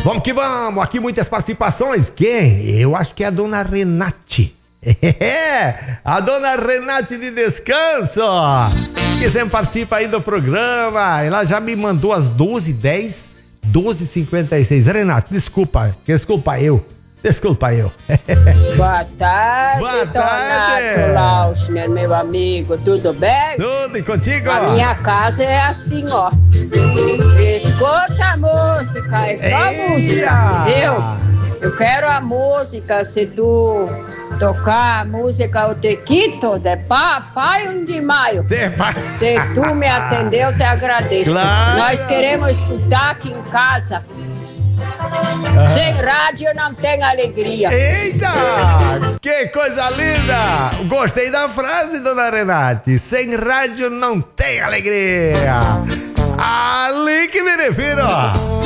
Vamos que vamos, aqui muitas participações. Quem? Eu acho que é a dona Renate. A dona Renate de Descanso, que sempre participa aí do programa. Ela já me mandou às 12h10, 12h56. Renate, desculpa eu. Boa tarde, Boa tarde. Donato Lauschner, meu amigo, tudo bem? Tudo e contigo? A minha casa é assim, ó. Escuta a música, é só música, viu? Eu quero a música, se tu tocar a música O Tequito de Papai 1 de Maio. Se tu me atender, eu te agradeço. Claro. Nós queremos escutar aqui em casa. Sem rádio não tem alegria. Eita! Que coisa linda! Gostei da frase, dona Renate. Sem rádio não tem alegria. Ali que me refiro.